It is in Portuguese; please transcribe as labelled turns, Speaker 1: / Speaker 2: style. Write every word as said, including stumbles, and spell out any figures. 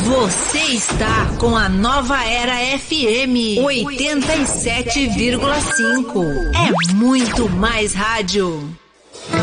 Speaker 1: Você está com a Nova Era F M oitenta e sete vírgula cinco. É muito mais rádio.